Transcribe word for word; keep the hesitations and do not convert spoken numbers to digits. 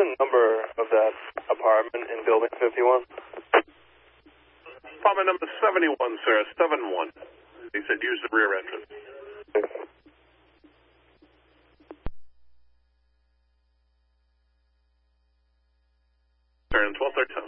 the number of that apartment in building fifty-one? Apartment number seventy-one, sir, seven one. He said use the rear entrance. Turn twelve thirty.